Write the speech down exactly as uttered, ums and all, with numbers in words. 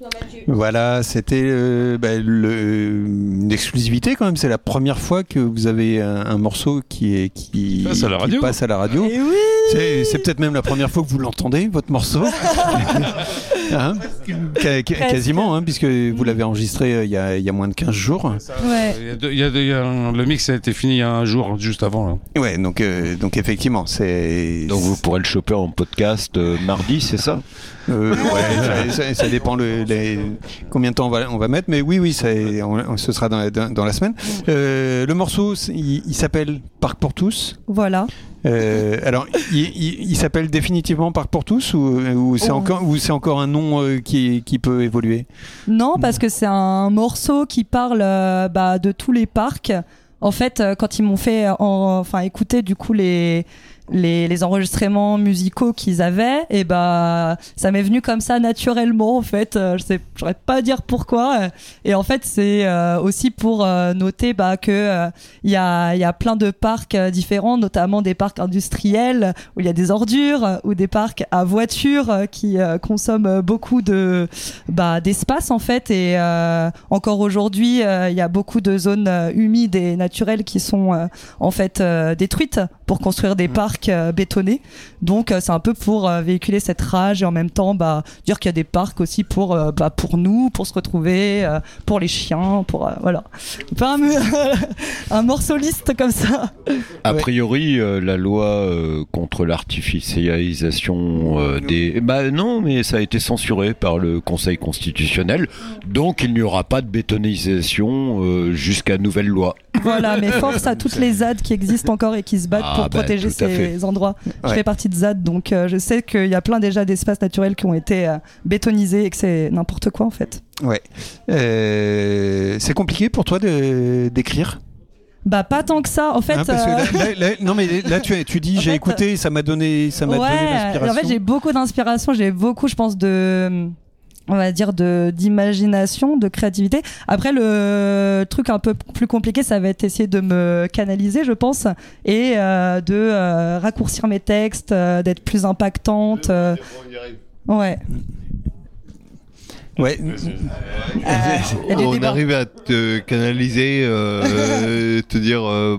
Voilà, c'était euh, bah, le, une exclusivité quand même. C'est la première fois que vous avez un, un morceau qui, est, qui, passe à la qui radio. passe à la radio. Et oui c'est, c'est peut-être même la première fois que vous l'entendez, votre morceau. Hein Qu- quasiment, hein, puisque vous l'avez enregistré euh, il y, a, il y a moins de quinze jours. Ouais. Il y a de- il y a de- il y a un- le mix a été fini il y a un jour, juste avant. Là. Ouais, donc, euh, donc effectivement, c'est. Donc vous pourrez le choper en podcast euh, mardi, c'est ça? Euh, ouais, ça, ça, ça dépend le, les, combien de temps on va, on va mettre, mais oui, oui, ça, on, on- ce sera dans la, dans, dans la semaine. Euh, le morceau, c'est- il, il s'appelle Parc pour tous. Voilà. Euh, alors, il, il, il s'appelle définitivement Parc pour tous ou, ou c'est Oh. encore, ou c'est encore un nom euh, qui, qui peut évoluer? Non, parce que c'est un morceau qui parle euh, bah, de tous les parcs. En fait, euh, quand ils m'ont fait en- enfin écouter du coup les les, les enregistrements musicaux qu'ils avaient, et bah ça m'est venu comme ça naturellement en fait. Euh, je sais, j'aurais pas à dire pourquoi. Et en fait, c'est euh, aussi pour euh, noter bah que euh, il y a il y a plein de parcs euh, différents, notamment des parcs industriels où il y a des ordures, euh, ou des parcs à voiture euh, qui euh, consomment beaucoup de bah d'espace en fait. Et euh, encore aujourd'hui, euh, il y a beaucoup de zones euh, humides et naturelles qui sont euh, en fait euh, détruites pour construire des parcs euh, bétonnés. Donc euh, c'est un peu pour euh, véhiculer cette rage et en même temps bah dire qu'il y a des parcs aussi pour euh, bah, pour nous, pour se retrouver, euh, pour les chiens, pour euh, voilà. Pas un, un morceau liste comme ça. A Ouais. priori, euh, la loi euh, contre l'artificialisation euh, des... Bah non, mais ça a été censuré par le Conseil constitutionnel, donc il n'y aura pas de bétonisation euh, jusqu'à nouvelle loi. Voilà, mais force à toutes les Z A D qui existent encore et qui se battent Ah, pour bah, protéger tout à ces fait. endroits. Je Ouais. fais partie de Z A D, donc euh, je sais qu'il y a plein déjà d'espaces naturels qui ont été euh, bétonisés et que c'est n'importe quoi en fait. Ouais. Euh, c'est compliqué pour toi de, d'écrire? Bah pas tant que ça, en fait. Hein, parce que euh, là, là- là- non mais là tu, tu dis En j'ai fait, écouté, ça m'a donné, ça m'a donné ouais, l'inspiration. en fait j'ai beaucoup d'inspiration, j'ai beaucoup, je pense, de, on va dire, de d'imagination, de créativité. Après le truc un peu plus compliqué, ça va être essayer de me canaliser, je pense, et euh, de euh, raccourcir mes textes, euh, d'être plus impactante. euh, ouais. Ouais. Euh, il y a des On débats. arrive à te canaliser, euh, te dire euh,